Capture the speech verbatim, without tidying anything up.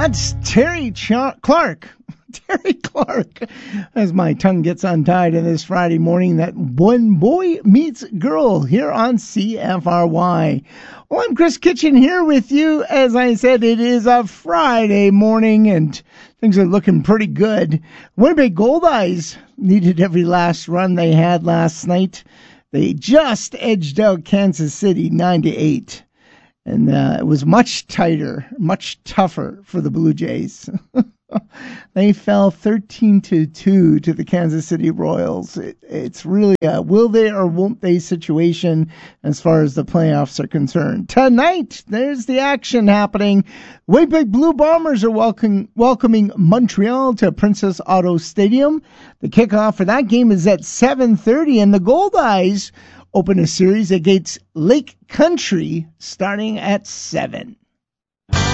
That's Terry Ch- Clark. Terry Clark. As my tongue gets untied in this Friday morning, that When Boy Meets Girl here on C F R Y. Well, I'm Chris Kitchen here with you. As I said, it is a Friday morning and things are looking pretty good. Winnipeg Goldeyes needed every last run they had last night. They just edged out Kansas City nine to eight. And uh, it was much tighter, much tougher for the Blue Jays. They fell thirteen to two to the Kansas City Royals. It, it's really a will they or won't they situation as far as the playoffs are concerned. Tonight, there's the action happening. Winnipeg Blue Bombers are welcome, welcoming Montreal to Princess Auto Stadium. The kickoff for that game is at seven thirty, and the Goldeyes open a series against Lake Country starting at seven.